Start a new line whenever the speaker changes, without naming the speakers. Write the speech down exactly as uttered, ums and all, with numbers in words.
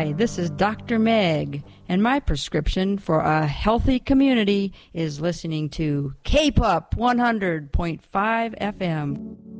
Hi, this is Doctor Meg, and my prescription for a healthy community is listening to K-Pop one hundred point five F M.